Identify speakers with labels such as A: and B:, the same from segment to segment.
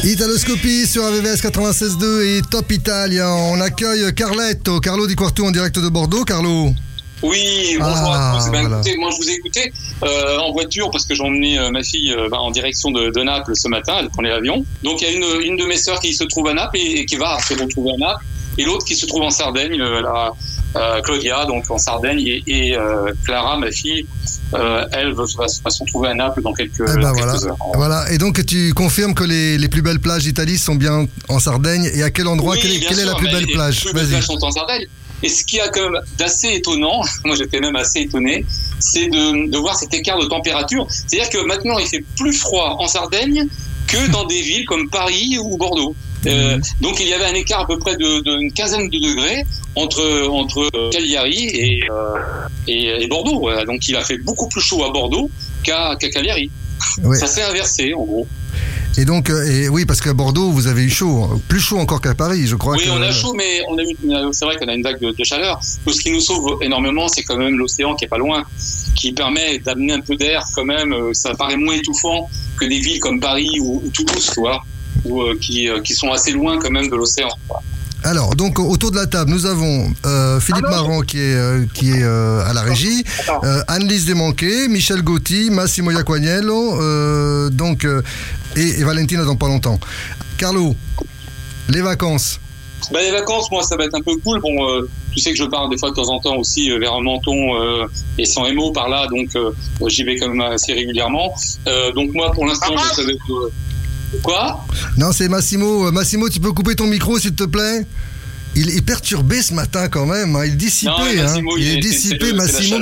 A: Italoscopie sur AVVS 96.2 et Top Italia. On accueille Carlo Di Quartu en direct de Bordeaux. Carlo.
B: Oui, bonjour à tous.
A: Voilà.
B: Écoutez, moi je vous ai écouté en voiture parce que j'ai emmené ma fille en direction de Naples ce matin, elle prenait l'avion. Donc il y a une de mes sœurs qui se trouve à Naples et qui va se retrouver à Naples, et l'autre qui se trouve en Sardaigne, Claudia, donc en Sardaigne, et Clara, ma fille, elle va se retrouver à Naples dans quelques heures.
A: Voilà, et donc tu confirmes que les plus belles plages d'Italie sont bien en Sardaigne, et à quel endroit,
B: Oui,
A: quelle est la plus belle plage?
B: Les plus belles plages sont en Sardaigne. Et ce qui a quand même d'assez étonnant, moi j'étais même assez étonné, c'est de voir cet écart de température. C'est-à-dire que maintenant il fait plus froid en Sardaigne que dans des villes comme Paris ou Bordeaux. Donc il y avait un écart à peu près d'une quinzaine de degrés entre Cagliari et Bordeaux. Voilà. Donc il a fait beaucoup plus chaud à Bordeaux qu'à Cagliari. Oui. Ça s'est inversé en gros.
A: Et donc, oui, parce qu'à Bordeaux, vous avez eu chaud, plus chaud encore qu'à Paris, je crois.
B: Oui, on a chaud, mais c'est vrai qu'on a une vague de chaleur. Tout ce qui nous sauve énormément, c'est quand même l'océan qui est pas loin, qui permet d'amener un peu d'air quand même. Ça paraît moins étouffant que des villes comme Paris ou Toulouse, tu vois, qui sont assez loin quand même de l'océan.
A: Alors, donc, autour de la table, nous avons Philippe Marant qui est à la régie, Anne-Lise Desmanquet, Michel Gauthier, Massimo Iaquaniello, et Valentina dans pas longtemps. Carlo, les vacances.
B: Les vacances, moi, ça va être un peu cool. Bon, tu sais que je pars des fois de temps en temps aussi vers Menton et San Remo par là, donc j'y vais quand même assez régulièrement. Donc moi, pour l'instant, je savais que... Quoi ?
A: Non, c'est Massimo. Massimo, tu peux couper ton micro, s'il te plaît ? Il est perturbé ce matin quand même. Hein. Il est dissipé. Non, Massimo, il est dissipé, Massimo.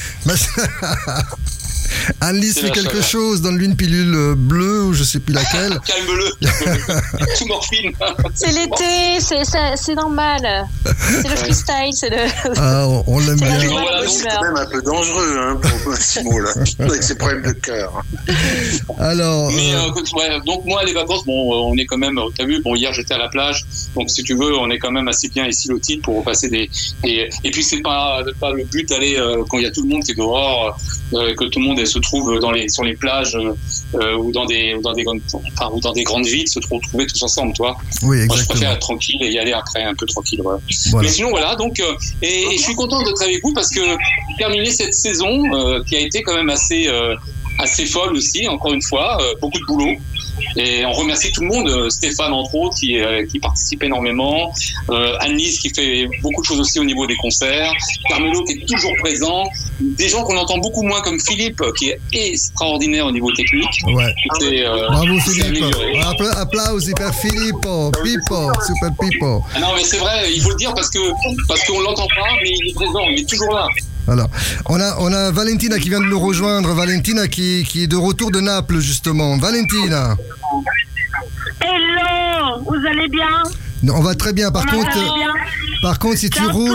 A: Anne-Lise fait quelque chose, donne-lui une pilule bleue ou je sais plus laquelle.
B: Calme-le. Tout morphine.
C: C'est l'été, c'est normal. C'est le freestyle, c'est le.
A: Ah, on l'aime bien.
D: C'est quand même un peu dangereux pour Massimo là, avec ses problèmes de cœur.
A: Alors.
B: Mais donc moi les vacances, bon, on est quand même. T'as vu, bon hier j'étais à la plage, donc si tu veux, on est quand même assez bien ici Lotite pour passer et puis c'est pas le but d'aller quand il y a tout le monde qui est dehors, que tout le monde se trouve sur les plages ou dans des grandes villes, se retrouver tous ensemble, toi.
A: Oui, exactement.
B: Moi, je préfère être tranquille et y aller après un peu tranquille. Voilà. Mais sinon, voilà. Donc, et je suis content d'être avec vous parce que terminer cette saison qui a été quand même assez folle aussi, encore une fois, beaucoup de boulot. Et on remercie tout le monde, Stéphane entre autres qui participe énormément, Anne-Lise qui fait beaucoup de choses aussi au niveau des concerts, Carmelo qui est toujours présent, des gens qu'on entend beaucoup moins comme Philippe qui est extraordinaire au niveau technique.
A: Ouais. Bravo Philippe.
B: Applaudissements
A: per Filippo, super Pippo.
B: Ah non mais c'est vrai, il faut le dire parce qu'on l'entend pas, mais il est présent, il est toujours là.
A: Alors, on a Valentina qui vient de nous rejoindre. Valentina qui est de retour de Naples, justement. Valentina.
E: Hello, vous allez bien?
A: Non, on va très bien. Par contre, si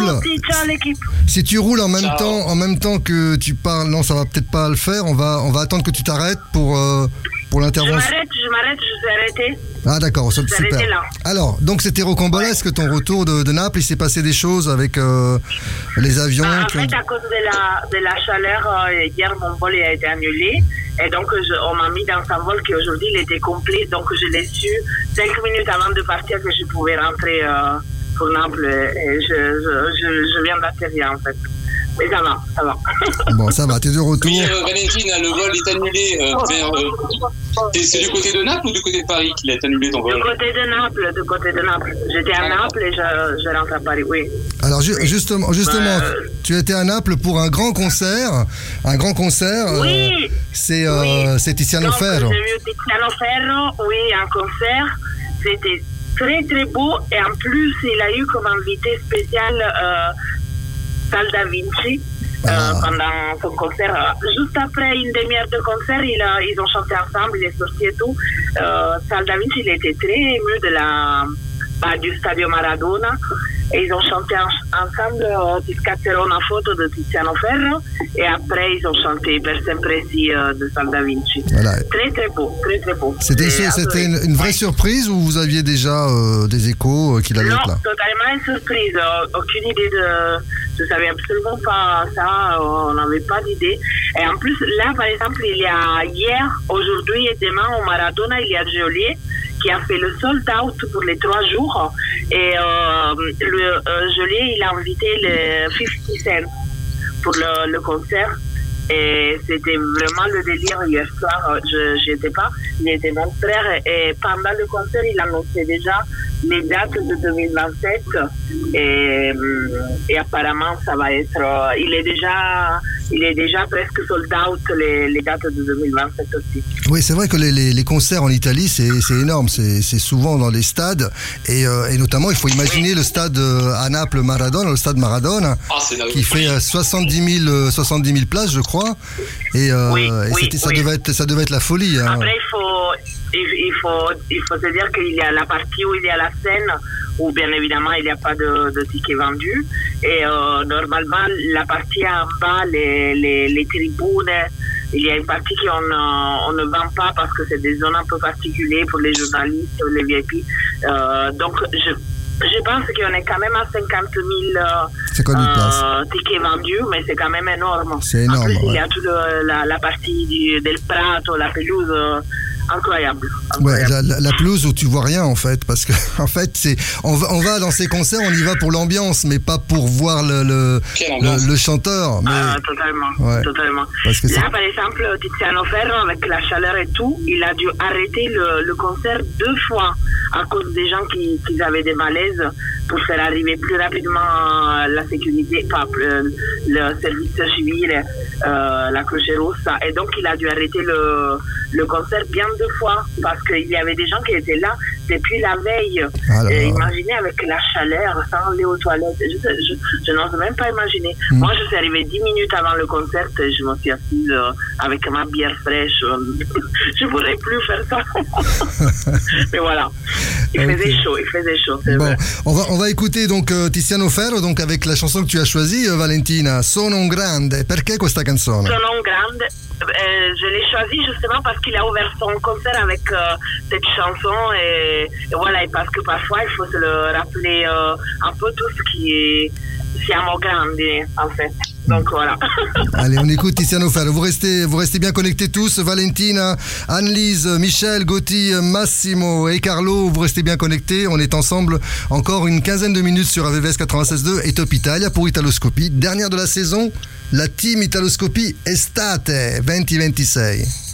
A: tu roules en même temps que tu parles, non, ça va peut-être pas le faire. On va attendre que tu t'arrêtes pour l'intervention.
E: Je m'arrête, je suis arrêtée.
A: Ah d'accord, super. Alors, donc c'était rocambolesque ton retour de Naples. Il s'est passé des choses avec les avions.
E: En fait, à cause de la chaleur, hier mon vol a été annulé. Et donc, on m'a mis dans un vol qui aujourd'hui il était complet. Donc, je l'ai su 5 minutes avant de partir que je pouvais rentrer pour Naples. Et je viens d'atterrir en fait. Mais ça va.
A: Bon, ça va, t'es de retour.
B: Oui, Valentina, le vol est annulé vers... c'est du côté de Naples ou du côté de Paris qu'il est annulé ton vol?
E: Du côté de Naples. J'étais à Naples et je rentre à Paris, oui.
A: Alors, justement, tu étais à Naples pour un grand concert.
E: Oui.
A: C'est Tiziano Ferro.
E: J'ai vu Tiziano Ferro, oui, un concert. C'était très, très beau. Et en plus, il a eu comme invité spécial... Sal Da Vinci pendant son concert. Juste après une demi-heure de concert, ils ont chanté ensemble, il est sorti et tout. Sal Da Vinci, il était très ému du Stadio Maradona et ils ont chanté ensemble Ti scatterò una foto de Tiziano Ferro et après ils ont chanté Per sempre sì de Sal Da Vinci. Voilà. Très très beau, très très beau.
A: C'était une vraie surprise ou vous aviez déjà des échos qu'il allait être là?
E: Non, totalement une surprise. Aucune idée je savais absolument pas ça, on n'avait pas d'idée. Et en plus, là, par exemple, il y a hier, aujourd'hui et demain au Maradona, il y a Geolier qui a fait le sold out pour les 3 jours. Et il a invité le 50 Cent pour le concert. Et c'était vraiment le délire hier soir. Je n'étais pas, il était mon frère. Et pendant le concert, il annonçait déjà les dates de 2027. Et apparemment, ça va être. Il est déjà presque sold out les dates de 2027 aussi.
A: Oui, c'est vrai que les concerts en Italie, c'est énorme. C'est souvent dans les stades. Et notamment, il faut imaginer le stade à Naples Maradona, le stade Maradona, qui fait 70 000 places, je crois. Et ça devait être la folie. Hein.
E: Après, il faut se dire qu'il y a la partie où il y a la scène, où bien évidemment il n'y a pas de tickets vendus. Et normalement, la partie en bas, les tribunes, il y a une partie qu'on ne vend pas parce que c'est des zones un peu particulières pour les journalistes, les VIP. Donc, je pense qu'on est quand même à 50 000 tickets vendus, mais c'est quand même énorme.
A: C'est énorme.
E: En plus, il y
A: ouais.
E: a toute la partie del Prato, la pelouse, incroyable.
A: Ouais, la pelouse où tu vois rien en fait, parce que en fait on va dans ces concerts, on y va pour l'ambiance, mais pas pour voir le chanteur. Mais...
E: Totalement.
A: Parce que
E: là, par exemple, Tiziano Ferro, avec la chaleur et tout, il a dû arrêter le concert 2 fois à cause des gens qui avaient des malaises pour faire arriver plus rapidement la sécurité, le service civil, la Croce Rossa. Et donc, il a dû arrêter le concert bien 2 fois parce qu'il y avait des gens qui étaient là depuis la veille. Imaginez avec la chaleur, sans aller aux toilettes. Je n'ose même pas imaginer. Moi, je suis arrivée 10 minutes avant le concert et je me suis assise avec ma bière fraîche. Je ne pourrais plus faire ça. Mais voilà. Il faisait chaud. C'est
A: bon,
E: vrai.
A: on va écouter donc Tiziano Ferro, donc avec la chanson que tu as choisie, Valentina, Sono un grande. Perché questa canzone?
E: Sono un grande. Je l'ai choisi justement parce qu'il a ouvert son concert avec cette chanson et voilà, et parce que parfois il faut se le rappeler un peu tout ce qui est siamo grandi en fait. Donc voilà.
A: Allez, on écoute Tiziano Ferro. Vous restez bien connectés tous. Valentina, Anne-Lise, Michel, Gauthier, Massimo et Carlo, vous restez bien connectés. On est ensemble encore une quinzaine de minutes sur AVVS 96.2 et Top Italia pour Italoscopie. Dernière de la saison, la team Italoscopie Estate 2026.